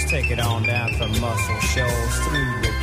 Take it on down from Muscle Shoals through the